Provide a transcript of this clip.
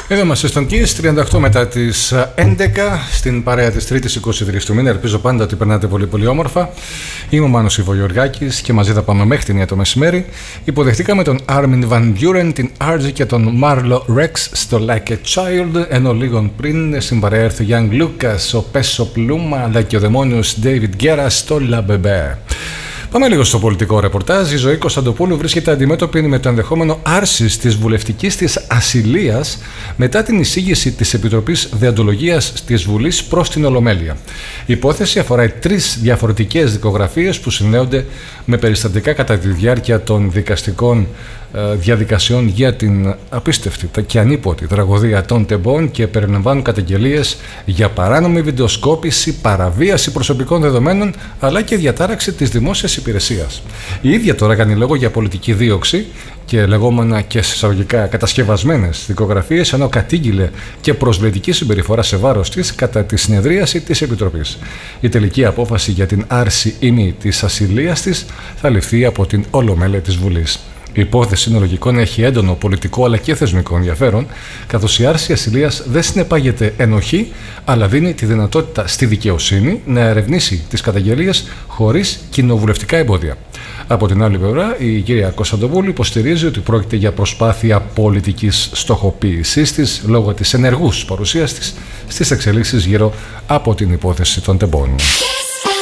Εδώ είμαστε στον Kiss, 38 μετά τις 11, στην παρέα της 3ης 23 του μήνα. Ελπίζω πάντα ότι περνάτε πολύ πολύ όμορφα. Είμαι ο Μάνος Ιβογεωργάκης και μαζί θα πάμε μέχρι την 9 το μεσημέρι. Υποδεχτήκαμε τον Armin van Buuren, την RG και τον Marlo Rex στο Like a Child, ενώ λίγον πριν στην παρέα έρθει ο Young Lucas, ο Peso Pluma, αλλά και ο δαιμόνιος David Guerra στο La Bebé. Πάμε λίγο στο πολιτικό ρεπορτάζ. Η Ζωή Κωνσταντοπούλου βρίσκεται αντιμέτωπη με το ενδεχόμενο άρσης της βουλευτικής της ασυλίας μετά την εισήγηση της Επιτροπής Δεοντολογίας της Βουλής προς την Ολομέλεια. Η υπόθεση αφορά 3 διαφορετικές δικογραφίες που συνδέονται με περιστατικά κατά τη διάρκεια των δικαστικών διαδικασιών για την απίστευτη και ανίποτη τραγωδία των τεμπών και περιλαμβάνουν καταγγελίες για παράνομη βιντεοσκόπηση, παραβίαση προσωπικών δεδομένων αλλά και διατάραξη της δημόσιας υπηρεσίας. Η ίδια τώρα κάνει λόγο για πολιτική δίωξη και λεγόμενα και εισαγωγικά κατασκευασμένες δικογραφίες, ενώ κατήγγειλε και προσβλητική συμπεριφορά σε βάρος της κατά τη συνεδρίαση της Επιτροπής. Η τελική απόφαση για την άρση ή μη της ασυλίας της θα ληφθεί από την Ολομέλεια της Βουλής. Η υπόθεση είναι λογικό να έχει έντονο πολιτικό αλλά και θεσμικό ενδιαφέρον, καθώς η άρση ασυλίας δεν συνεπάγεται ενοχή, αλλά δίνει τη δυνατότητα στη δικαιοσύνη να ερευνήσει τις καταγγελίες χωρίς κοινοβουλευτικά εμπόδια. Από την άλλη πλευρά, η κυρία Κωνσταντοπούλου υποστηρίζει ότι πρόκειται για προσπάθεια πολιτικής στοχοποίησής της λόγω της ενεργούς παρουσίας της στις εξελίξεις γύρω από την υπόθεση των τεμπών.